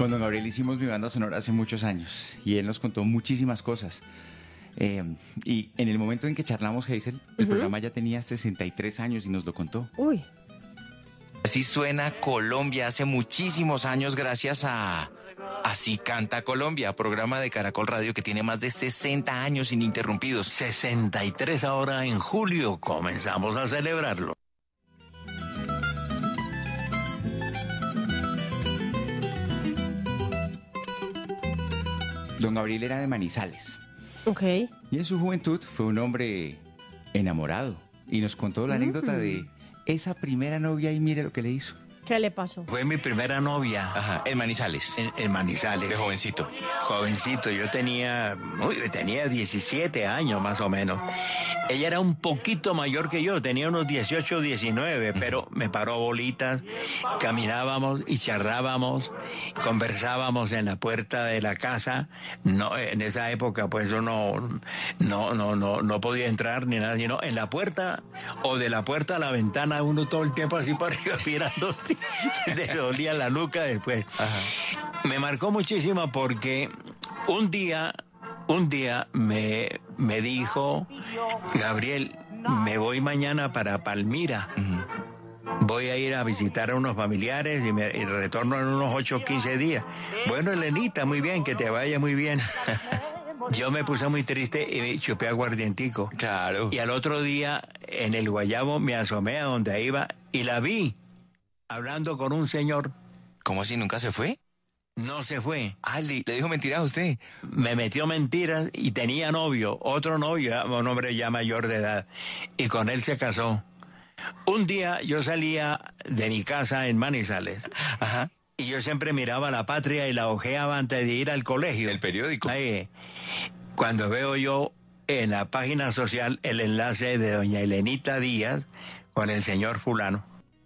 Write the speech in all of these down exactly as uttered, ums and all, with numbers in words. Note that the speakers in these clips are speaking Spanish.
Con don Gabriel hicimos mi banda sonora hace muchos años y él nos contó muchísimas cosas. Eh, y en el momento en que charlamos, Hazel, el uh-huh. programa ya tenía sesenta y tres años y nos lo contó. Uy. Así suena Colombia hace muchísimos años gracias a Así Canta Colombia, programa de Caracol Radio que tiene más de sesenta años ininterrumpidos. sesenta y tres ahora en julio, comenzamos a celebrarlo. Don Gabriel era de Manizales. Ok. Y en su juventud fue un hombre enamorado. Y nos contó la mm. anécdota de esa primera novia y mire lo que le hizo. ¿Qué le pasó? Fue mi primera novia. Ajá, en Manizales. En, en Manizales. De jovencito. Jovencito, yo tenía, uy, tenía diecisiete años más o menos. Ella era un poquito mayor que yo, tenía unos dieciocho o diecinueve, uh-huh. pero me paró bolitas, caminábamos y charlábamos, conversábamos en la puerta de la casa. No, en esa época pues uno no, no, no, no podía entrar ni nada, sino en la puerta o de la puerta a la ventana uno todo el tiempo así para arriba mirando. Le dolía la nuca después. Ajá. Me marcó muchísimo porque un día, un día me, me dijo, Gabriel, me voy mañana para Palmira. Uh-huh. Voy a ir a visitar a unos familiares y, me, y retorno en unos ocho o quince días. Bueno, Elenita, muy bien, que te vaya muy bien. Yo me puse muy triste y me chupé aguardientico. Claro. Y al otro día, en el Guayabo, me asomé a donde iba y la vi hablando con un señor. ¿Cómo así? ¿Nunca se fue? No se fue. Ah, ¿le, le dijo mentiras a usted? Me metió mentiras y tenía novio, otro novio, un hombre ya mayor de edad, y con él se casó. Un día yo salía de mi casa en Manizales. Ajá. Y yo siempre miraba La Patria y la hojeaba antes de ir al colegio. ¿El periódico? Ahí, cuando veo yo en la página social el enlace de doña Elenita Díaz con el señor fulano.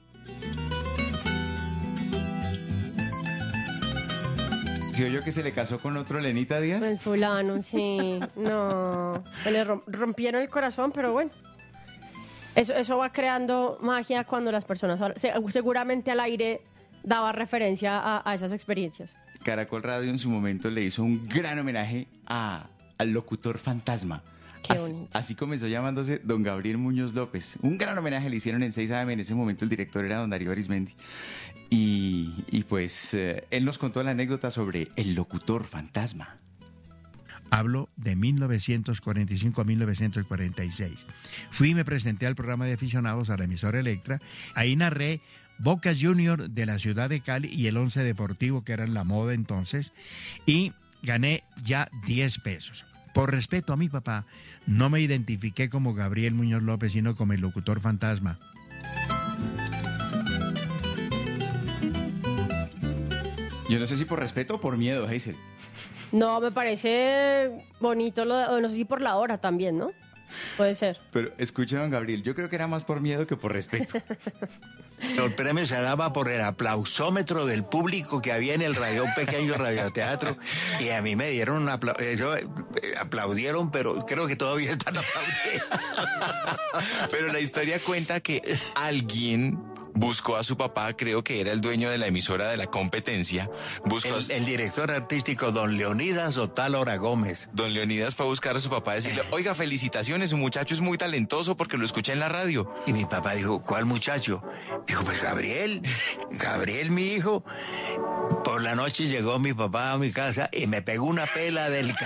¿Sí oyó que se le casó con otro Elenita Díaz? El fulano, sí. No. Le rompieron el corazón, pero bueno. Eso, eso va creando magia cuando las personas... Seguramente al aire daba referencia a, a esas experiencias. Caracol Radio en su momento le hizo un gran homenaje a, al locutor fantasma. Qué bonito. Así, así comenzó llamándose don Gabriel Muñoz López. Un gran homenaje le hicieron en seis A M. En ese momento el director era don Darío Arismendi. Y, y pues eh, él nos contó la anécdota sobre el locutor fantasma. Hablo de mil novecientos cuarenta y cinco a mil novecientos cuarenta y seis. Fui y me presenté al programa de aficionados a la emisora Electra. Ahí narré Boca Junior de la ciudad de Cali y el Once Deportivo, que eran la moda entonces, y gané ya diez pesos. Por respeto a mi papá, no me identifiqué como Gabriel Muñoz López, sino como el locutor fantasma. Yo no sé si por respeto o por miedo, Hazel. No, me parece bonito, lo de, no sé si por la hora también, ¿no? Puede ser. Pero escucha, don Gabriel, yo creo que era más por miedo que por respeto. El premio se daba por el aplausómetro del público que había en el radio, un pequeño radioteatro, y a mí me dieron un aplauso. Ellos aplaudieron, pero creo que todavía están aplaudiendo. Pero la historia cuenta que alguien buscó a su papá, creo que era el dueño de la emisora de la competencia. Buscó el, el director artístico, don Leonidas Otálora Gómez. Don Leonidas fue a buscar a su papá y decirle, oiga, felicitaciones, su muchacho es muy talentoso porque lo escuché en la radio. Y mi papá dijo, ¿cuál muchacho? Dijo, pues Gabriel, Gabriel, mi hijo. Por la noche llegó mi papá a mi casa y me pegó una pela del...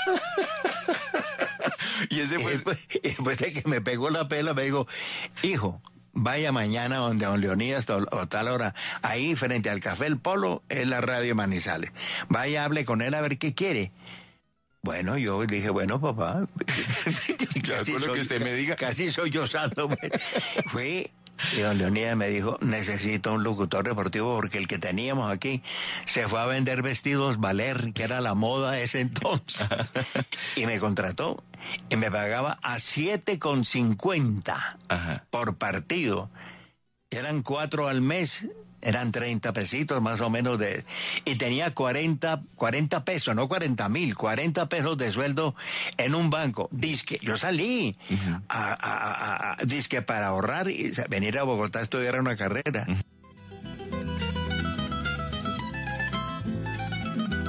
y ese fue... Y después, y después de que me pegó la pela, me dijo, hijo, vaya mañana donde don Leonidas o tal hora, ahí frente al Café El Polo, es la radio Manizales. Vaya, hable con él a ver qué quiere. Bueno, yo le dije, bueno, papá. Casi con lo que usted me diga. Casi soy yo santo. Fui y don Leonidas me dijo, necesito un locutor deportivo porque el que teníamos aquí se fue a vender vestidos Valer, que era la moda ese entonces. Y me contrató. Y me pagaba a siete con cincuenta por partido. Eran cuatro al mes, eran treinta pesitos más o menos de... Y tenía cuarenta, cuarenta pesos, no cuarenta mil, cuarenta pesos de sueldo en un banco. Disque, yo salí uh-huh. a, a, a, a disque para ahorrar y venir a Bogotá a estudiar una carrera. Uh-huh.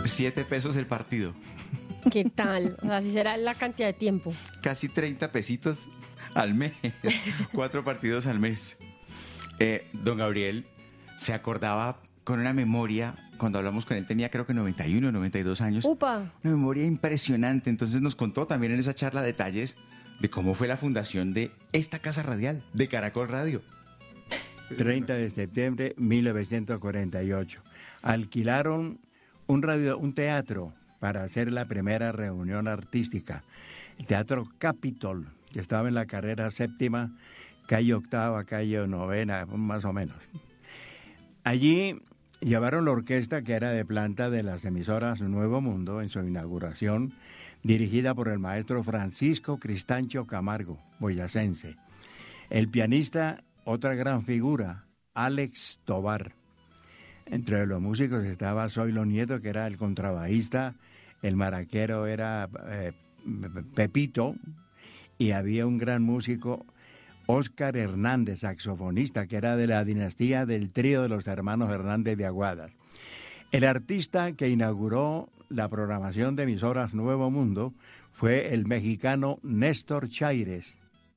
Siete pesos el partido. ¿Qué tal? O sea, así será la cantidad de tiempo. Casi treinta pesitos al mes. Cuatro partidos al mes. Eh, don Gabriel se acordaba con una memoria, cuando hablamos con él tenía creo que noventa y uno, noventa y dos años. Upa. Una memoria impresionante. Entonces nos contó también en esa charla detalles de cómo fue la fundación de esta casa radial, de Caracol Radio. treinta de septiembre de mil novecientos cuarenta y ocho. Alquilaron un, radio, un teatro para hacer la primera reunión artística. El Teatro Capitol, que estaba en la carrera séptima, calle octava, calle novena, más o menos. Allí llevaron la orquesta que era de planta de las emisoras Nuevo Mundo en su inauguración, dirigida por el maestro Francisco Cristancho Camargo, boyacense. El pianista, otra gran figura, Alex Tobar. Entre los músicos estaba Zoilo Nieto, que era el contrabajista, el maraquero era eh, Pepito, y había un gran músico, Óscar Hernández, saxofonista, que era de la dinastía del trío de los hermanos Hernández de Aguadas. El artista que inauguró la programación de emisoras Nuevo Mundo fue el mexicano Néstor Chaires.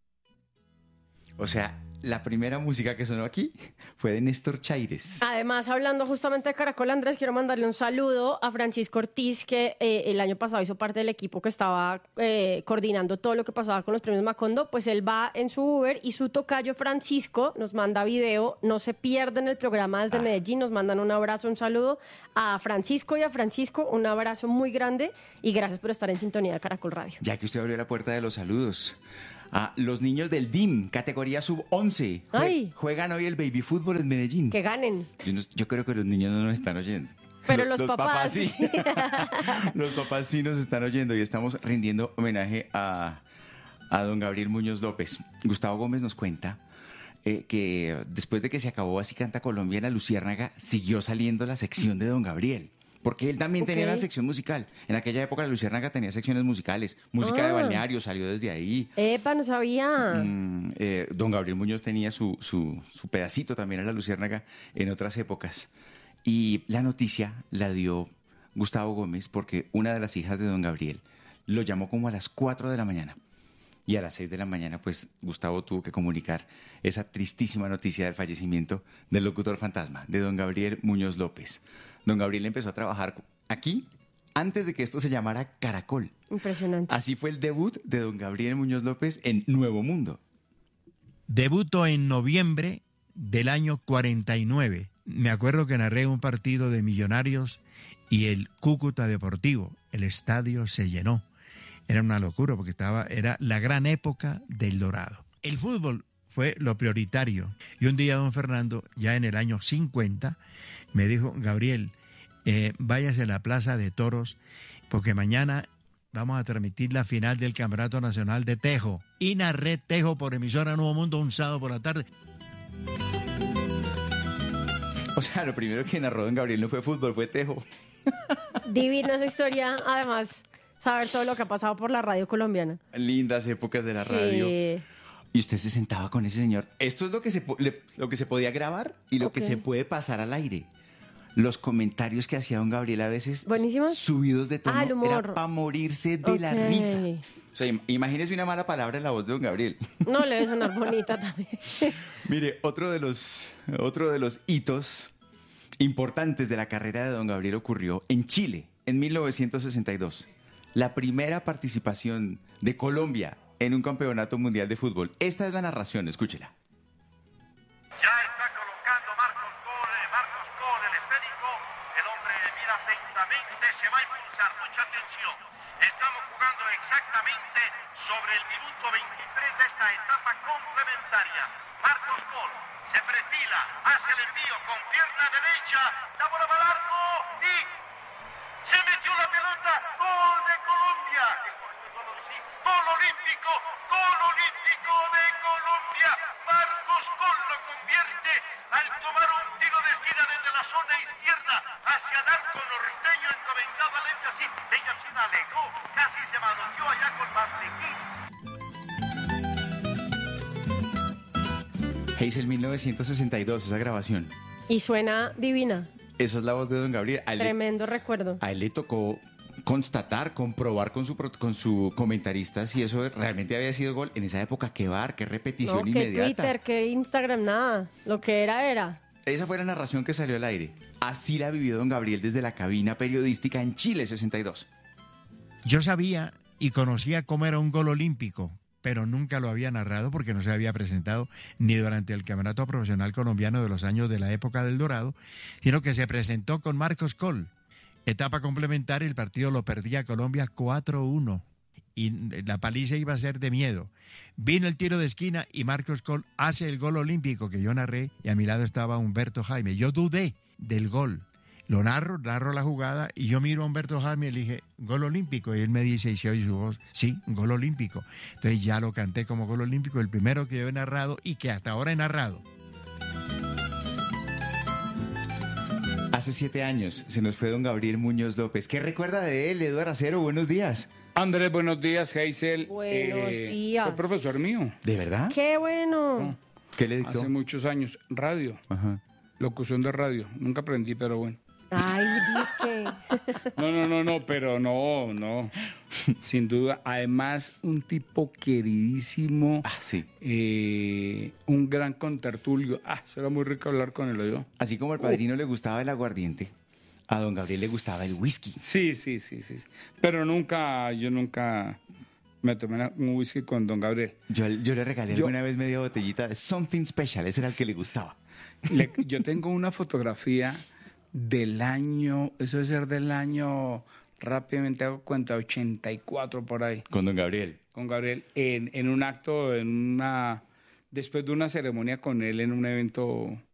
O sea, la primera música que sonó aquí fue de Néstor Chaires. Además, hablando justamente de Caracol, Andrés, quiero mandarle un saludo a Francisco Ortiz, que eh, el año pasado hizo parte del equipo que estaba eh, coordinando todo lo que pasaba con los premios Macondo. Pues él va en su Uber y su tocayo Francisco nos manda video. No se pierden el programa desde ah. Medellín. Nos mandan un abrazo, un saludo a Francisco y a Francisco. Un abrazo muy grande y gracias por estar en sintonía de Caracol Radio. Ya que usted abrió la puerta de los saludos, a los niños del D I M, categoría sub once, Jue- juegan hoy el baby fútbol en Medellín. Que ganen. Yo, no, yo creo que los niños no nos están oyendo. Pero los, los papás, papás sí. Los papás sí nos están oyendo y estamos rindiendo homenaje a, a don Gabriel Muñoz López. Gustavo Gómez nos cuenta eh, que después de que se acabó Así Canta Colombia en la Luciérnaga, siguió saliendo la sección de don Gabriel. Porque él también okay. tenía una sección musical. En aquella época la Luciérnaga tenía secciones musicales. Música ah. de balneario salió desde ahí. ¡Epa, no sabía! Mm, eh, don Gabriel Muñoz tenía su, su, su pedacito también en la Luciérnaga en otras épocas. Y la noticia la dio Gustavo Gómez porque una de las hijas de don Gabriel lo llamó como a las cuatro de la mañana. Y a las seis de la mañana, pues, Gustavo tuvo que comunicar esa tristísima noticia del fallecimiento del locutor fantasma, de don Gabriel Muñoz López. Don Gabriel empezó a trabajar aquí antes de que esto se llamara Caracol. Impresionante. Así fue el debut de don Gabriel Muñoz López en Nuevo Mundo. Debutó en noviembre del año cuarenta y nueve. Me acuerdo que narré un partido de Millonarios y el Cúcuta Deportivo. El estadio se llenó. Era una locura porque estaba, era la gran época del Dorado. El fútbol fue lo prioritario. Y un día don Fernando, ya en el año cincuenta, me dijo, Gabriel, eh, váyase a la Plaza de Toros porque mañana vamos a transmitir la final del Campeonato Nacional de Tejo. Y narré Tejo por emisora Nuevo Mundo un sábado por la tarde. O sea, lo primero que narró don Gabriel no fue fútbol, fue Tejo. Divina esa historia, además, saber todo lo que ha pasado por la radio colombiana. Lindas épocas de la sí. radio. Y usted se sentaba con ese señor. Esto es lo que se, le, lo que se podía grabar y lo okay. que se puede pasar al aire. Los comentarios que hacía don Gabriel a veces, ¿buenísimos? Subidos de tono, ah, el humor. Era para morirse de okay. la risa. O sea, imagínese una mala palabra en la voz de don Gabriel. No, le debe sonar bonita también. Mire, otro de los, otro de los hitos importantes de la carrera de don Gabriel ocurrió en Chile, en mil novecientos sesenta y dos. La primera participación de Colombia en un campeonato mundial de fútbol. Esta es la narración, escúchela. Ya está colocando Marcos Gol, Marcos Gol, el esférico. El hombre mira atentamente, se va a impulsar, mucha atención. Estamos jugando exactamente sobre el minuto veintitrés de esta etapa complementaria. Marcos Gol se perfila, hace el envío con pierna derecha, da bola para el arco y se metió la pelota. Gol de Colombia. Gol olímpico, gol olímpico de Colombia. Marcos Gol lo convierte al tomar un tiro de esquina desde la zona izquierda hacia el arco norteño encomendado al así. Ella se alegó, casi se manoteó allá con Martequín. Hazel mil novecientos sesenta y dos, esa grabación. Y suena divina. Esa es la voz de don Gabriel. A él, le, Tremendo recuerdo. a él le tocó constatar, comprobar con su pro- con su comentarista si eso realmente había sido gol. En esa época, qué bar, qué repetición No, que inmediata. Twitter, que Instagram, nada. Lo que era, era. Esa fue la narración que salió al aire. Así la vivió don Gabriel desde la cabina periodística en Chile sesenta y dos. Yo sabía y conocía cómo era un gol olímpico, pero nunca lo había narrado porque no se había presentado ni durante el Campeonato Profesional Colombiano de los años de la época del Dorado, sino que se presentó con Marcos Coll. Etapa complementaria, el partido lo perdía Colombia cuatro uno y la paliza iba a ser de miedo. Vino el tiro de esquina y Marcos Coll hace el gol olímpico que yo narré y a mi lado estaba Humberto Jaime. Yo dudé del gol. Lo narro, narro la jugada y yo miro a Humberto Jaime y le dije, gol olímpico. Y él me dice, y se oye su voz, sí, gol olímpico. Entonces ya lo canté como gol olímpico, el primero que yo he narrado y que hasta ahora he narrado. Hace siete años se nos fue don Gabriel Muñoz López. ¿Qué recuerda de él, Eduardo Acero? Buenos días. Andrés, buenos días, Hazel. Buenos días. Fue profesor mío. ¿De verdad? ¡Qué bueno! ¿Qué le dictó? Hace muchos años. Radio. Ajá. Locución de radio. Nunca aprendí, pero bueno. Ay, disque. No, no, no, no, pero no, no. Sin duda. Además, un tipo queridísimo. Ah, sí. eh, un gran contertulio. Ah, será muy rico hablar con él, yo. Así como al padrino le gustaba el aguardiente, a don Gabriel le gustaba el whisky. Sí, sí, sí, sí. Pero nunca, yo nunca me tomé una- un whisky con don Gabriel. Yo, yo le regalé Yo- alguna vez media botellita de Something Special, ese era el que le gustaba. Le- yo tengo una fotografía del año, eso debe ser del año, rápidamente hago cuenta, ochenta y cuatro por ahí, Con don Gabriel. con Gabriel, en, en un acto, en una, después de una ceremonia con él en un evento